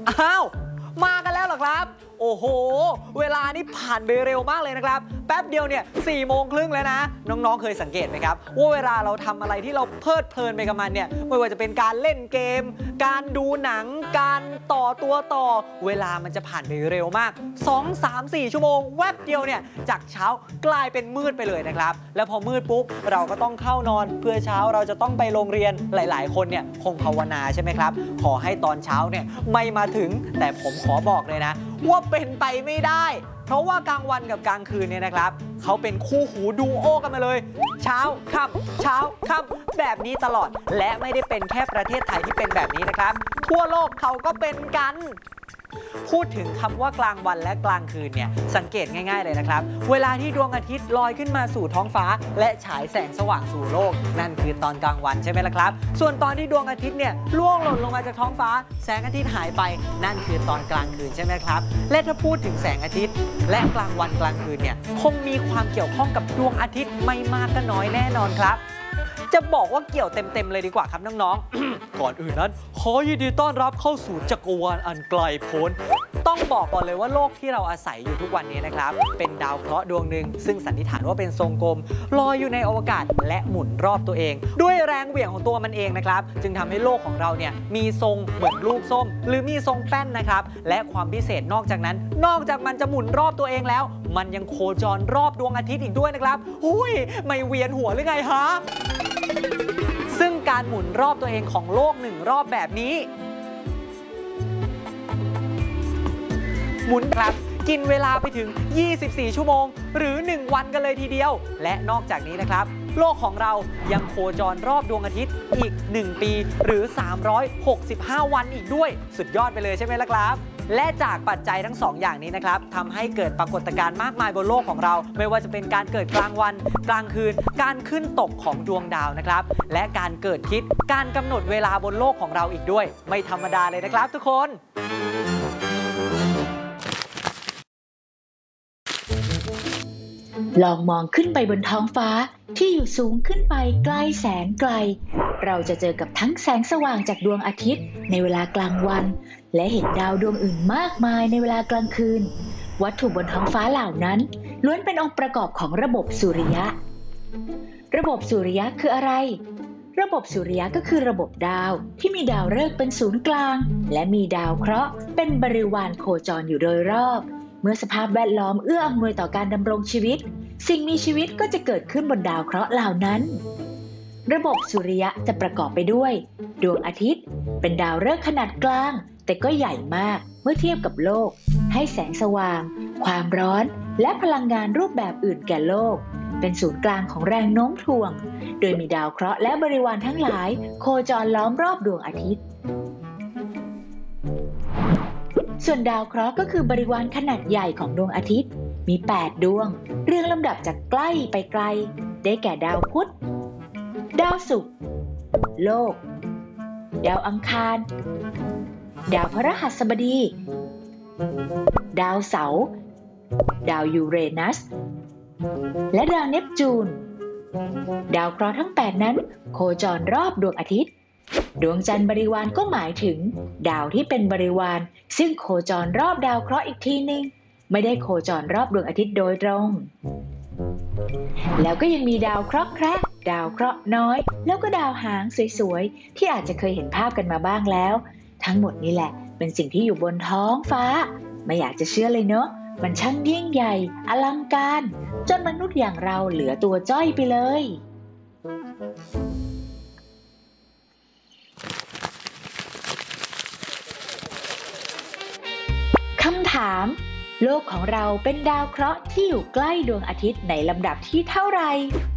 อ้าวมากันแล้วเหรอครับโอ้โหเวลานี่ผ่านไปเร็วมากเลยนะครับแป๊บเดียวเนี่ย4:30แล้วนะน้องๆเคยสังเกตไหมครับว่าเวลาเราทำอะไรที่เราเพลิดเพลินไปกับมันเนี่ยไม่ว่าจะเป็นการเล่นเกมการดูหนังการต่อตัวต่อเวลามันจะผ่านไปเร็วมาก2 3 4 ชั่วโมงแวบเดียวเนี่ยจากเช้ากลายเป็นมืดไปเลยนะครับแล้วพอมืดปุ๊บเราก็ต้องเข้านอนเพื่อเช้าเราจะต้องไปโรงเรียนหลายๆคนเนี่ยคงภาวนาใช่ไหมครับขอให้ตอนเช้าเนี่ยไม่มาถึงแต่ผมขอบอกเลยนะว่าเป็นไปไม่ได้เพราะว่ากลางวันกับกลางคืนเนี่ยนะครับเขาเป็นคู่หูดูโอกันมาเลยเช้าค่ำเช้าค่ำแบบนี้ตลอดและไม่ได้เป็นแค่ประเทศไทยที่เป็นแบบนี้นะครับทั่วโลกเขาก็เป็นกันพูดถึงคำว่ากลางวันและกลางคืนเนี่ยสังเกตง่ายๆเลยนะครับเวลาที่ดวงอาทิตย์ลอยขึ้นมาสู่ท้องฟ้าและฉายแสงสว่างสู่โลกนั่นคือตอนกลางวันใช่ไหมล่ะครับส่วนตอนที่ดวงอาทิตย์เนี่ยล่วงหล่นลงมาจากท้องฟ้าแสงอาทิตย์หายไปนั่นคือตอนกลางคืนใช่ไหมครับและถ้าพูดถึงแสงอาทิตย์และกลางวันกลางคืนเนี่ยคงมีความเกี่ยวข้องกับดวงอาทิตย์ไม่มากก็น้อยแน่นอนครับจะบอกว่าเกี่ยวเต็มๆเลยดีกว่าครับน้องๆ ก่อนอื่นนั้นขอยินดีต้อนรับเข้าสู่จักรวาลอันไกลโพ้นต้องบอกก่อนเลยว่าโลกที่เราอาศัยอยู่ทุกวันนี้นะครับเป็นดาวเคราะห์ดวงหนึ่งซึ่งสันนิษฐานว่าเป็นทรงกลมลอยอยู่ในอวกาศและหมุนรอบตัวเองด้วยแรงเหวี่ยงของตัวมันเองนะครับจึงทำให้โลกของเราเนี่ยมีทรงเหมือนลูกส้มหรือมีทรงแป้นนะครับและความพิเศษนอกจากนั้นนอกจากมันจะหมุนรอบตัวเองแล้วมันยังโคจรรอบดวงอาทิตย์อีกด้วยนะครับอุ้ยไม่เวียนหัวหรือไงฮะซึ่งการหมุนรอบตัวเองของโลก1 รอบแบบนี้หมุนครับกินเวลาไปถึง24 ชั่วโมงหรือ1 วันกันเลยทีเดียวและนอกจากนี้นะครับโลกของเรายังโคจรรอบดวงอาทิตย์อีก1 ปีหรือ365 วันอีกด้วยสุดยอดไปเลยใช่ไหมล่ะครับและจากปัจจัยทั้ง2 อย่างนี้นะครับทำให้เกิดปรากฏการณ์มากมายบนโลกของเราไม่ว่าจะเป็นการเกิดกลางวันกลางคืนการขึ้นตกของดวงดาวนะครับและการเกิดทิศการกำหนดเวลาบนโลกของเราอีกด้วยไม่ธรรมดาเลยนะครับทุกคนลองมองขึ้นไปบนท้องฟ้าที่อยู่สูงขึ้นไปไกลแสนไกลเราจะเจอกับทั้งแสงสว่างจากดวงอาทิตย์ในเวลากลางวันและเห็นดาวดวงอื่นมากมายในเวลากลางคืนวัตถุบนท้องฟ้าเหล่านั้นล้วนเป็นองค์ประกอบของระบบสุริยะระบบสุริยะคืออะไรระบบสุริยะก็คือระบบดาวที่มีดาวฤกษ์เป็นศูนย์กลางและมีดาวเคราะห์เป็นบริวารโคจรอยู่โดยรอบเมื่อสภาพแวดล้อมเอื้ออำนวยต่อการดำรงชีวิตสิ่งมีชีวิตก็จะเกิดขึ้นบนดาวเคราะห์เหล่านั้นระบบสุริยะจะประกอบไปด้วยดวงอาทิตย์เป็นดาวฤกษ์ขนาดกลางแต่ก็ใหญ่มากเมื่อเทียบกับโลกให้แสงสว่างความร้อนและพลังงานรูปแบบอื่นแก่โลกเป็นศูนย์กลางของแรงโน้มถ่วงโดยมีดาวเคราะห์และบริวารทั้งหลายโคจรล้อมรอบดวงอาทิตย์ส่วนดาวเคราะห์ก็คือบริวารขนาดใหญ่ของดวงอาทิตย์มี8 ดวงเรียงลำดับจากใกล้ไปไกลได้แก่ดาวพุธดาวศุกร์โลกดาวอังคารดาวพฤหัสบดีดาวเสาร์ดาวยูเรนัสและดาวเนปจูนดาวเคราะห์ทั้ง8นั้นโคจรรอบดวงอาทิตย์ดวงจันทร์บริวารก็หมายถึงดาวที่เป็นบริวารซึ่งโคจรรอบดาวเคราะห์อีกทีนึงไม่ได้โคจรรอบดวงอาทิตย์โดยตรงแล้วก็ยังมีดาวเคราะห์แคระดาวเคราะห์น้อยแล้วก็ดาวหางสวยๆที่อาจจะเคยเห็นภาพกันมาบ้างแล้วทั้งหมดนี้แหละเป็นสิ่งที่อยู่บนท้องฟ้าไม่อยากจะเชื่อเลยเนอะมันช่างยิ่งใหญ่อลังการจนมนุษย์อย่างเราเหลือตัวจ้อยไปเลยคำถามโลกของเราเป็นดาวเคราะห์ที่อยู่ใกล้ดวงอาทิตย์ในลำดับที่เท่าไหร่